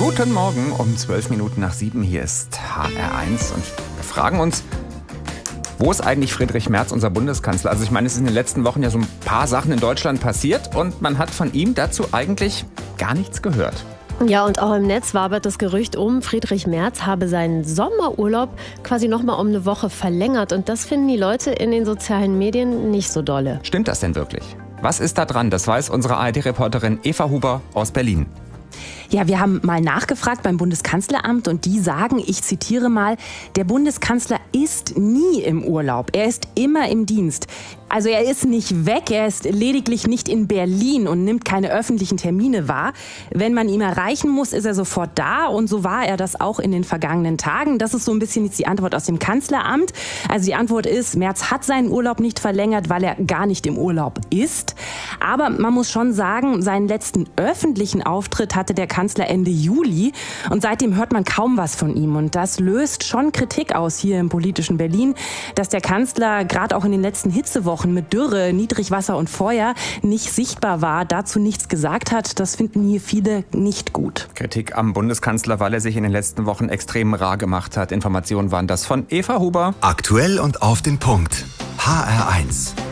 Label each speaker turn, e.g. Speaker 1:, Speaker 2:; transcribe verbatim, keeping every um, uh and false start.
Speaker 1: Guten Morgen um zwölf Minuten nach sieben. Hier ist H R eins und wir fragen uns, wo ist eigentlich Friedrich Merz, unser Bundeskanzler? Also ich meine, es ist in den letzten Wochen ja so ein paar Sachen in Deutschland passiert und man hat von ihm dazu eigentlich gar nichts gehört.
Speaker 2: Ja, und auch im Netz wabert das Gerücht um, Friedrich Merz habe seinen Sommerurlaub quasi nochmal um eine Woche verlängert. Und das finden die Leute in den sozialen Medien nicht so dolle.
Speaker 1: Stimmt das denn wirklich? Was ist da dran? Das weiß unsere A R D-Reporterin Eva Huber aus Berlin.
Speaker 3: Ja, wir haben mal nachgefragt beim Bundeskanzleramt und die sagen, ich zitiere mal, der Bundeskanzler ist nie im Urlaub, er ist immer im Dienst. Also er ist nicht weg, er ist lediglich nicht in Berlin und nimmt keine öffentlichen Termine wahr. Wenn man ihn erreichen muss, ist er sofort da und so war er das auch in den vergangenen Tagen. Das ist so ein bisschen jetzt die Antwort aus dem Kanzleramt. Also die Antwort ist, Merz hat seinen Urlaub nicht verlängert, weil er gar nicht im Urlaub ist. Aber man muss schon sagen, seinen letzten öffentlichen Auftritt hatte der Kanzler Ende Juli und seitdem hört man kaum was von ihm. Und das löst schon Kritik aus hier im politischen Berlin, dass der Kanzler gerade auch in den letzten Hitzewochen mit Dürre, Niedrigwasser und Feuer nicht sichtbar war, dazu nichts gesagt hat. Das finden hier viele nicht gut.
Speaker 1: Kritik am Bundeskanzler, weil er sich in den letzten Wochen extrem rar gemacht hat. Informationen waren das von Eva Huber.
Speaker 4: Aktuell und auf den Punkt. H R eins.